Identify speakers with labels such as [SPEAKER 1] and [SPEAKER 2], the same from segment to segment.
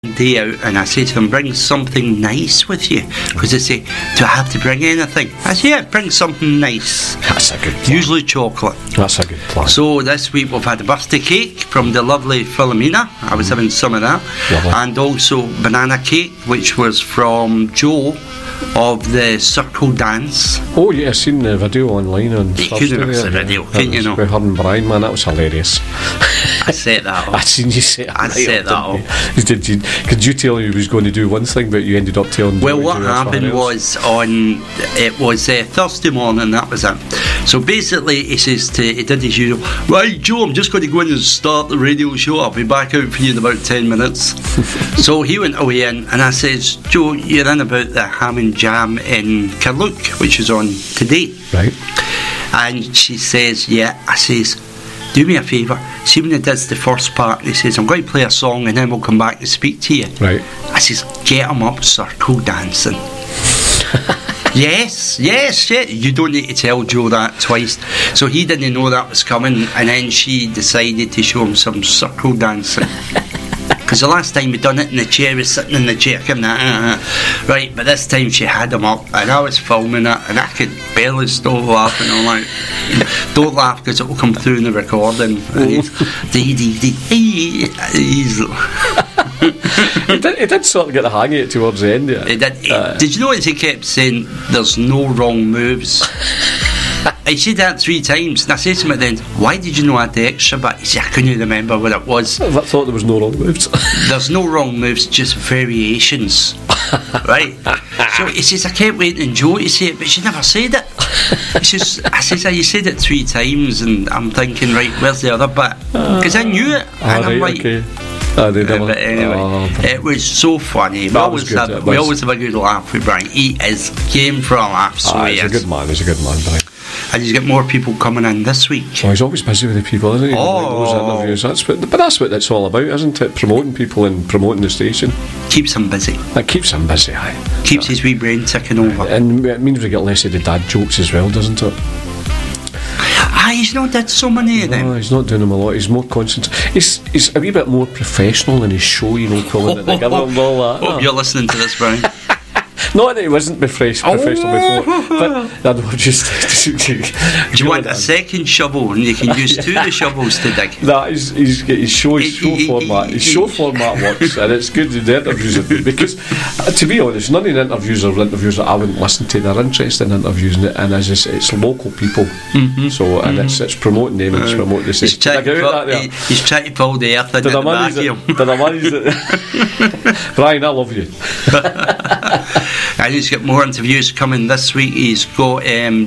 [SPEAKER 1] day out, and I say to them, bring something nice with you, because they say, do I have to bring anything? I say, yeah, bring something nice.
[SPEAKER 2] That's a good plan.
[SPEAKER 1] Usually chocolate.
[SPEAKER 2] That's a good plan.
[SPEAKER 1] So this week we've had a birthday cake from the lovely Philomena. I was having some of that.
[SPEAKER 2] Lovely.
[SPEAKER 1] And also banana cake, which was from Joe of the Circle Dance.
[SPEAKER 2] Oh yeah, I've seen the video online on
[SPEAKER 1] You
[SPEAKER 2] Thursday.
[SPEAKER 1] couldn't have seen the video, couldn't you know?
[SPEAKER 2] With her and Brian, man, that was hilarious.
[SPEAKER 1] I set that up.
[SPEAKER 2] I seen you set it.
[SPEAKER 1] I set that up.
[SPEAKER 2] Could you tell you was going to do one thing, but you ended up telling?
[SPEAKER 1] Well,
[SPEAKER 2] Joe
[SPEAKER 1] what
[SPEAKER 2] to do
[SPEAKER 1] happened
[SPEAKER 2] something else?
[SPEAKER 1] was Thursday morning, that was it. So basically he did his usual, right Joe, I'm just going to go in and start the radio show, I'll be back out for you in about 10 minutes. So he went away in, and I says, Joe, you're in about the Ham and Jam in Carluke, which is on today.
[SPEAKER 2] Right.
[SPEAKER 1] And she says, yeah. I says, do me a favour, see when he does the first part, he says, I'm going to play a song and then we'll come back and speak to you.
[SPEAKER 2] Right.
[SPEAKER 1] I says, get him up circle dancing. Yes, you don't need to tell Joe that twice. So he didn't know that was coming, and then she decided to show him some circle dancing. Because the last time we done it in the chair, he was sitting in the chair, right, but this time she had him up, and I was filming it, and I could barely stop laughing. I'm like, don't laugh because it will come through in the recording.
[SPEAKER 2] He did sort of get the hang of it towards the end. Yeah.
[SPEAKER 1] He did. Did you notice he kept saying, there's no wrong moves? He said that 3 times, and I said to him at the end, why did you know I had the extra bit? He said, I couldn't remember what it was.
[SPEAKER 2] I thought there was no wrong moves.
[SPEAKER 1] There's no wrong moves, just variations. Right? So he says, I kept waiting on Joe to say it, but she never said it. I says, you said it 3 times, and I'm thinking, right, where's the other bit? Because I knew it, and I'm like,
[SPEAKER 2] okay.
[SPEAKER 1] but anyway, it was so funny. We always have a good laugh with Brian. He is game for a laugh, so
[SPEAKER 2] he's a good man, Brian.
[SPEAKER 1] And he's got more people coming in this week.
[SPEAKER 2] Oh, he's always busy with the people, isn't he?
[SPEAKER 1] Oh.
[SPEAKER 2] Those interviews. That's what it's all about, isn't it? Promoting people and promoting the station.
[SPEAKER 1] Keeps him busy.
[SPEAKER 2] That keeps him busy, aye.
[SPEAKER 1] Keeps his wee brain ticking over.
[SPEAKER 2] And it means we get less of the dad jokes as well, doesn't it?
[SPEAKER 1] He's not did so many of them.
[SPEAKER 2] No, he's not doing them a lot. He's more concentrated. He's a wee bit more professional in his show, pulling it together and all that.
[SPEAKER 1] Hope you're listening to this, Brian.
[SPEAKER 2] Not that he wasn't professional before, but I don't just.
[SPEAKER 1] Do you want a second shovel, and you can use 2 of the shovels to dig?
[SPEAKER 2] He's got his show format. His show format works, and it's good in the interviews because, to be honest, none of the interviews are interviews that I wouldn't listen to. They're interesting interviews, and it's local people. So it's promoting them and it's promoting the
[SPEAKER 1] He's trying to pull the earth into the vacuum.
[SPEAKER 2] Brian, I love you.
[SPEAKER 1] And he's got more interviews coming this week. He's got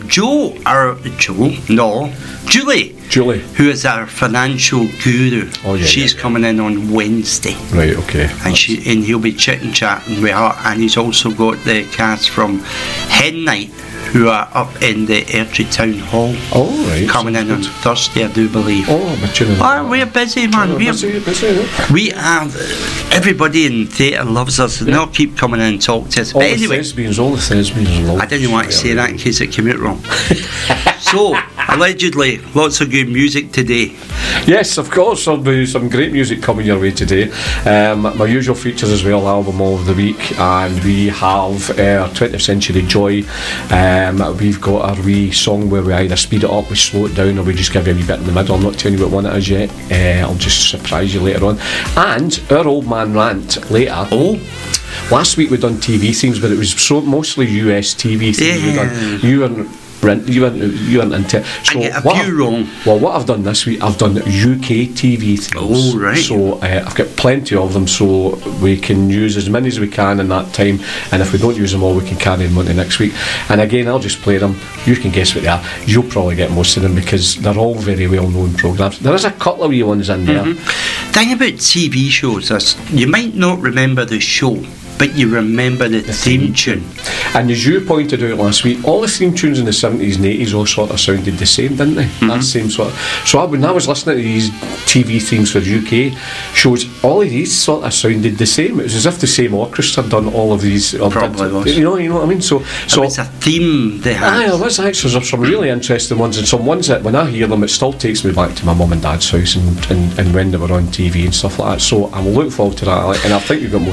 [SPEAKER 1] Julie, who is our financial guru. She's coming in on Wednesday.
[SPEAKER 2] Right, okay.
[SPEAKER 1] And he'll be chatting with her. And he's also got the cast from Hen Night, who are up in the Airdrie Town Hall.
[SPEAKER 2] Oh, right.
[SPEAKER 1] Coming in on Thursday, I do believe.
[SPEAKER 2] Oh, but
[SPEAKER 1] we're busy, man. We have everybody in theatre loves us, and they'll keep coming in and talk to us.
[SPEAKER 2] All the thespians love
[SPEAKER 1] I didn't want to say that in case it came out wrong. So, allegedly, lots of good music today.
[SPEAKER 2] Yes, of course, there'll be some great music coming your way today. My usual features as well, album of the week, and we have our 20th Century Joy. We've got our wee song where we either speed it up, we slow it down, or we just give you a wee bit in the middle. I'm not telling you what one it is yet. I'll just surprise you later on. And our old man rant later. Last week we done TV themes, but it was mostly US TV themes we done. You weren't into it. So
[SPEAKER 1] I get a few wrong.
[SPEAKER 2] Well, what I've done this week, I've done UK TV themes.
[SPEAKER 1] Oh, right.
[SPEAKER 2] So I've got plenty of them, so we can use as many as we can in that time, and if we don't use them all, we can carry them on to next week. And again, I'll just play them. You can guess what they are. You'll probably get most of them because they're all very well known programmes. There is a couple of wee ones in there.
[SPEAKER 1] Thing about TV shows is you might not remember the show, but you remember the theme tune.
[SPEAKER 2] And as you pointed out last week, all the theme tunes in the 70s and 80s all sort of sounded the same, didn't they? That same sort of. So when I was listening to these TV themes for UK shows, all of these sort of sounded the same. It was as if the same orchestra done all of these.
[SPEAKER 1] Probably was.
[SPEAKER 2] You know what I mean? So
[SPEAKER 1] it's a theme they had.
[SPEAKER 2] Aye, it was actually. There's some really interesting ones, and some ones that when I hear them, it still takes me back to my mum and dad's house and when they were on TV and stuff like that. So I will look forward to that, and I think we've got more